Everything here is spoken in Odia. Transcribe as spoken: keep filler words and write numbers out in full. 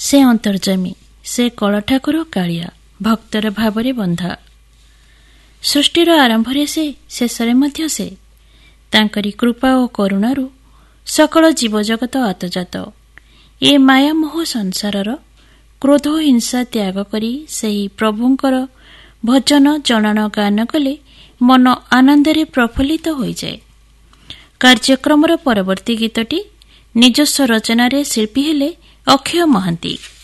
ସେ ଅନ୍ତର୍ଯାମୀ, ସେ କଳଠାକୁର କାଳିଆ, ଭକ୍ତର ଭାବରେ ବନ୍ଧା। ସୃଷ୍ଟିର ଆରମ୍ଭରେ ସେ, ଶେଷରେ ମଧ୍ୟ ସେ। ତାଙ୍କରି କୃପା ଓ କରୁଣାରୁ ସକଳ ଜୀବଜଗତ ଆତଜାତ। ଏ ମାୟାମୋହ ସଂସାରର କ୍ରୋଧ ଓ ହିଂସା ତ୍ୟାଗ କରି ସେହି ପ୍ରଭୁଙ୍କର ଭଜନ ଜଣାଣ ଗାନ କଲେ ମନ ଆନନ୍ଦରେ ପ୍ରଫୁଲ୍ଲିତ ହୋଇଯାଏ। କାର୍ଯ୍ୟକ୍ରମର ପରବର୍ତ୍ତୀ ଗୀତଟି ନିଜସ୍ୱ ରଚନାରେ ଶିଳ୍ପୀ ହେଲେ ଅକ୍ଷୟ ମହାନ୍ତି।